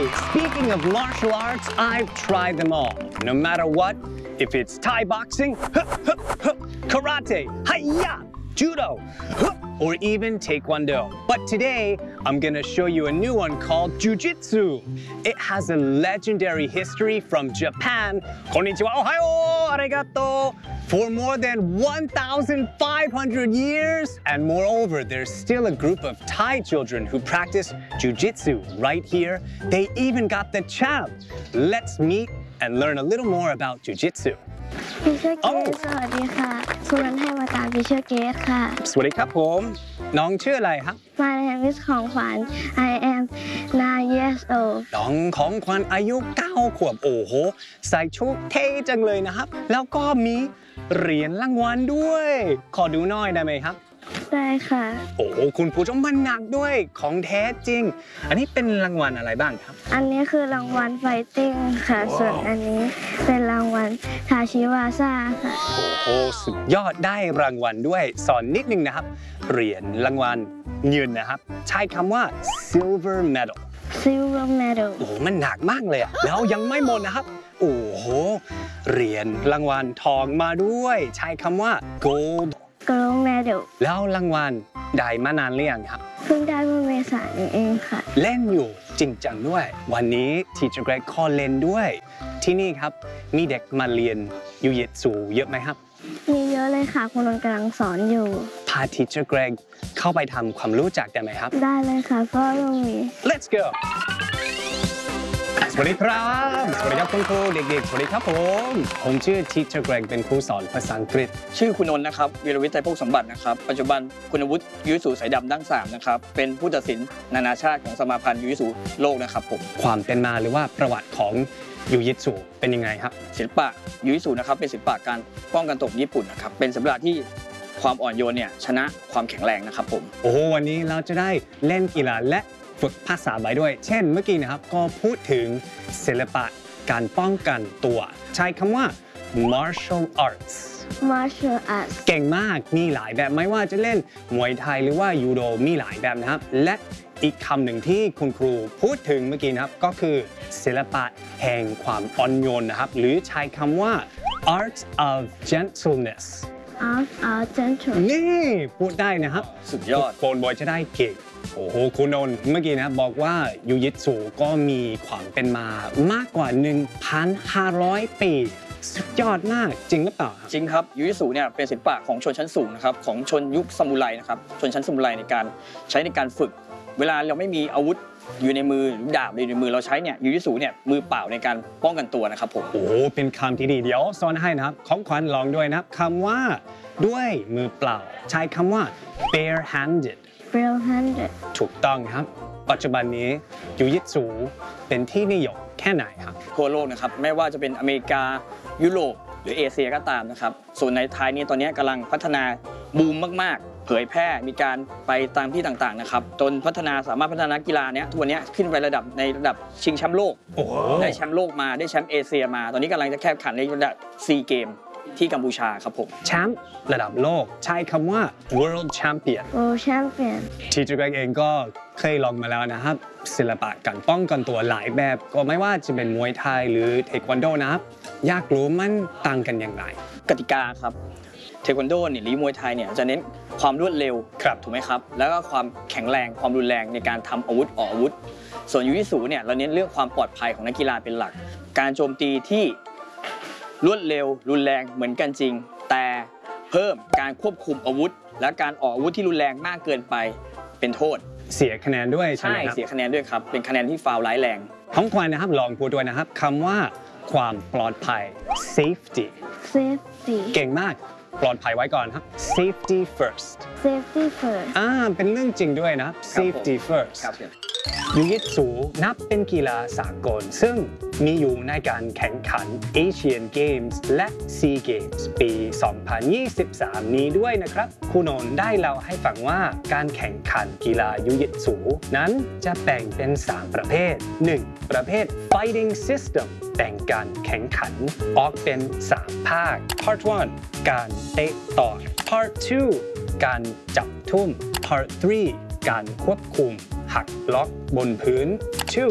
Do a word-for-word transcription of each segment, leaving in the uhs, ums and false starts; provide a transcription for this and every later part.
Speaking of martial arts, I've tried them all. No matter what, if it's Thai boxing, karate, hi-ya, judo, or even taekwondo. But today, I'm gonna show you a new one called Jiu-Jitsu. It has a legendary history from Japan. Konnichiwa, ohayo, arigato. For more than one thousand five hundred years. And moreover, there's still a group of Thai children who practice Jiu-Jitsu right here. They even got the champ. Let's meet and learn a little more about Jiu-Jitsu. พิเชอร์เกตสวัสดีค่ะสุนันท์ให้มาตามพิเชอร์เกตค่ะสวัสดีครับผมน้องชื่ออะไรครับ My name is ของขวัญ I am nine years old น้องของขวัญอายุเก้าขวบโอ้โหใส่ชุดเท่จังเลยนะครับแล้วก็มีเหรียญรางวัลด้วยขอดูหน่อยได้ไหมครับได้ค่ะโอ้โหคุณผู้ชมมันหนักด้วยของแท้จริงอันนี้เป็นรางวัลอะไรบ้างครับอันนี้คือรางวัลไฟติ้งค่ะส่วนอันนี้เป็นรางวัลทาชิวาซ่าค่ะโอ้โหสุดยอดได้รางวัลด้วยสอนนิดนึงนะครับเหรียญรางวัลเงินนะครับใช้คำว่า silver medal silver medal โอ้โหมันหนักมากเลยอะแล้วยังไม่หมดนะครับโอ้โหเหรียญรางวัลทองมาด้วยใช้คำว่า gold gold medal แล้วรางวัลได้มานานหรือยังครับเพิ่งได้เมื่อเมษายนเองค่ะเล่นอยู่จริงจังด้วยวันนี้ทีเจอร์เกรกขอเล่นด้วยที่นี่ครับมีเด็กมาเรียนยูยิตสูเยอะไหมครับมีเยอะเลยค่ะคุณนนท์กำลังสอนอยู่พาทีเจอร์เกรกเข้าไปทำความรู้จักได้ไหมครับได้เลยค่ะเพราะเรามี Let's go สวัสดีครับสวัสดีครับคุณครูเด็กๆสวัสดีครับผมผมชื่อทีเจอร์เกรกเป็นครูสอนภาษาอังกฤษชื่อคุณนนท์นะครับวีรวิทย์ไตรภพสมบัตินะครับปัจจุบันคุณวุฒิยูยิสูสายดำดั้งสามนะครับเป็นผู้ตัดสินนานาชาติของสมาพันธ์ยูยิสูโลกนะครับผมความเป็นมาหรือว่าประวัติของยูยิสูเป็นยังไงครับศิลปะยูยิสูนะครับเป็นศิลปะการป้องกันตบญี่ปุ่นนะครับเป็นศิลปะที่ความอ่อนโยนเนี่ยชนะความแข็งแรงนะครับผมโอ้วันนี้เราจะได้เล่นกีฬาและฝึกภาษาไปด้วยเช่นเมื่อกี้นะครับก็พูดถึงศิลปะการป้องกันตัวใช้คำว่า martial arts martial arts เก่งมากมีหลายแบบไม่ว่าจะเล่นมวยไทยหรือว่ายูโดมีหลายแบบนะครับและอีกคำหนึ่งที่คุณครูพูดถึงเมื่อกี้นะครับก็คือศิลปะแห่งความอ่อนโยนนะครับหรือใช้คำว่า art of gentleness art of gentleness นี่พูดได้นะครับสุดยอดโฟนบอยจะได้เก่งโอ้โหคุณนนท์เมื่อกี้นะบอกว่ายูยิตสูก็มีความเป็นมามากกว่า หนึ่งพันห้าร้อย ปีสุดยอดมากจริงหรือเปล่าจริงครับยูยิสูเนี่ยเป็นศิลปะของชนชั้นสูงนะครับของชนยุคซามูไรนะครับชนชั้นซามูไรในการใช้ในการฝึกเวลาเราไม่มีอาวุธอยู่ในมือหรือดาบอยู่ในมือเราใช้เนี่ยยูยิสูเนี่ยมือเปล่าในการป้องกันตัวนะครับผมโอ้เป็นคำที่ดีเดี๋ยวสอนให้นะครับของขวัญลองด้วยนะครับคำว่าด้วยมือเปล่าใช้คำว่า bare handed bare handed ถูกต้องครับปัจจุบันนี้ยูยิตสูเป็นที่นิยมแค่ไหนครับทั่วโลกนะครับไม่ว่าจะเป็นอเมริกายุโรปหรือเอเชียก็ตามนะครับส่วนในไทยนี่ตอนนี้กำลังพัฒนาบูมมากๆเผยแพร่มีการไปตามที่ต่างๆนะครับจนพัฒนาสามารถพัฒนากีฬาเนี้ยทุกวันนี้ขึ้นไประดับในระดับชิงแชมป์โลกได้แชมป์โลกมาได้แชมป์เอเชียมาตอนนี้กำลังจะแข่งขันในระดับซีเกมที่กัมพูชาครับผมแชมป์ระดับโลกใช้คำว่า world champion world champion ทีเจอร์เกรกเองก็เคยลองมาแล้วนะครับศิลปะการป้องกันตัวหลายแบบก็ไม่ว่าจะเป็นมวยไทยหรือเทควันโดนะครับอยากรู้มันต่างกันอย่างไรกติกาครับเทควันโดเนี่ยหรือมวยไทยเนี่ยจะเน้นความรวดเร็วถูกไหมครับแล้วก็ความแข็งแรงความรุนแรงในการทำอาวุธออกอาวุธส่วนยูยิสูเนี่ยเราเน้นเรื่องความปลอดภัยของนักกีฬาเป็นหลักการโจมตีที่รวดเร็วรุนแรงเหมือนกันจริงแต่เพิ่มการควบคุมอาวุธและการออกอาวุธที่รุนแรงมากเกินไปเป็นโทษเสียคะแนนด้วยใช่ไหมครับใช่เสียคะแนนด้วยครับเป็นคะแนนที่ฟาวล์ร้ายแรงของขวัญนะครับลองพูดด้วยนะครับคำว่าความปลอดภัย safety safety เก่งมากปลอดภัยไว้ก่อนครับ safety first safety first อ่าเป็นเรื่องจริงด้วยนะ safety first ครับยูยิตสูนับเป็นกีฬาสากลซึ่งมีอยู่ในการแข่งขัน Asian Games และ Sea Games ปี สองพันยี่สิบสาม นี้ด้วยนะครับคุณนนท์ได้เล่าให้ฟังว่าการแข่งขันกีฬายูยิตสูนั้นจะแบ่งเป็น สาม ประเภท หนึ่ง ประเภท Fighting System แบ่งการแข่งขันออกเป็น สาม ภาค Part หนึ่ง การเตะต่อย Part สอง การจับทุ่ม Part สาม การควบคุมหักล็อกบนพื้น สอง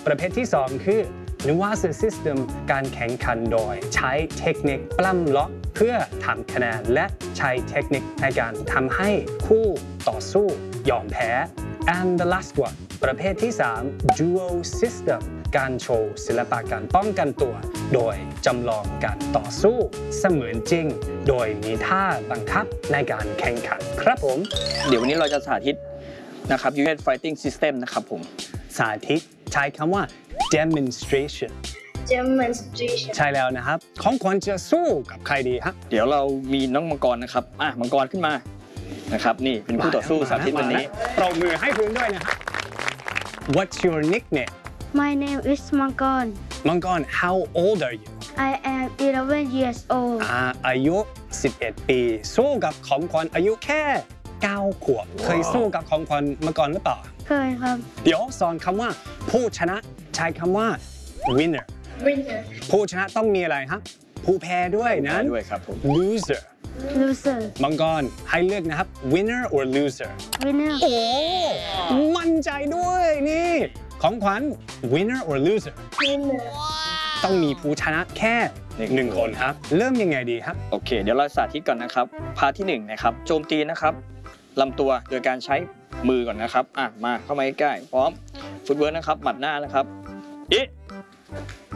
ประเภทที่สองคือ Nuance System การแข่งขันโดยใช้เทคนิคปล้ำล็อกเพื่อทำคะแนนและใช้เทคนิคในการทำให้คู่ต่อสู้ยอมแพ้ and the last one ประเภทที่สาม Duo System การโชว์ศิลปะการป้องกันตัว โดยจำลองการต่อสู้เสมือนจริง โดยมีท่าบังคับในการแข่งขันครับผมเดี๋ยววันนี้เราจะสาธิตนะครับ ยู เอส Fighting System นะครับผมสาธิตใช้คำว่า demonstration demonstration ใช่แล้วนะครับ ของขวัญจะสู้กับใครดีฮะเดี๋ยวเรามีน้องมังกรนะครับอ่ะมังกรขึ้นมานะครับนี่เป็นคู่ต่อสู้สาธิตวันนี้ปรบมือให้พื้นด้วยนะครับ What's your nickname My name is Mangon มังกร How old are you I am eleven years old อ่าอายุ สิบเอ็ด ปี สู้กับของขวัญอายุแค่ เก้า ขวบ เคยสู้กับของขวัญมาก่อนหรือเปล่าเคยครับเดี๋ยวสอนคำว่า ผู้ชนะใช้คำว่า winner winner ผู้ชนะต้องมีอะไรฮะผู้แพ้ด้วยนั้นด้วยครับผม loser loser มังกรให้เลือกนะครับ winner or loser winner โอ้ มั่นใจด้วยนี่ ของขวัญ winner or loser winner ต้องมีผู้ชนะแค่หนึ่งคนครับ เริ่มยังไงดีครับโอเค เดี๋ยวเราสาธิตก่อนนะครับ พาร์ทที่หนึ่งนะครับ โจมตีนะครับลำตัวโดยการใช้มือก่อนนะครับ อ่ะ มาเข้ามาใกล้ๆพร้อม ฟุตเวิร์กนะครับ หมัดหน้านะครับ อิ